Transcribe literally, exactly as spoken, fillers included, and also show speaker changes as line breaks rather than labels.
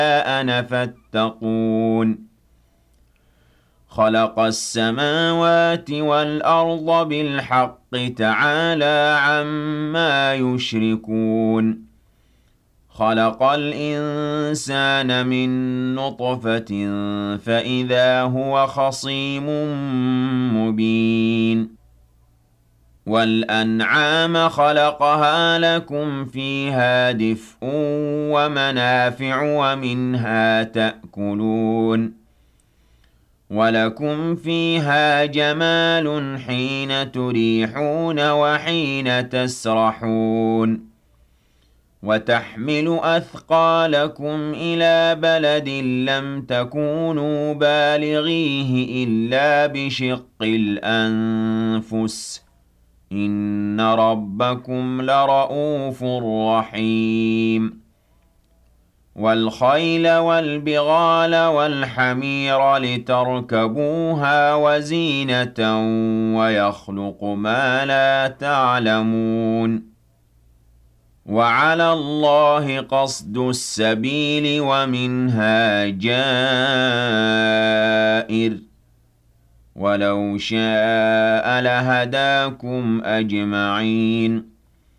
أنا فاتقون خلق السماوات والأرض بالحق تعالى عما يشركون خلق الإنسان من نطفة فإذا هو خصيم مبين وَالْأَنْعَامَ خَلَقَهَا لَكُمْ فِيهَا دِفْءٌ وَمَنَافِعُ وَمِنْهَا تَأْكُلُونَ وَلَكُمْ فِيهَا جَمَالٌ حِينَ تُرِيحُونَ وَحِينَ تَسْرَحُونَ وَتَحْمِلُ أَثْقَالَكُمْ إِلَى بَلَدٍ لَّمْ تَكُونُوا بَالِغِيهِ إِلَّا بِشِقِّ الْأَنفُسِ ۚ إِنَّ رَبَّكُمْ لَرَءُوفٌ رَّحِيمٌ وَالْخَيْلَ وَالْبِغَالَ وَالْحَمِيرَ لِتَرْكَبُوهَا وَزِينَةً وَيَخْلُقُ مَا لَا تَعْلَمُونَ وَعَلَى اللَّهِ قَصْدُ السَّبِيلِ وَمِنْهَا جَائِرٌ ۚ وَلَوْ شَاءَ لَهَدَاكُمْ أَجْمَعِينَ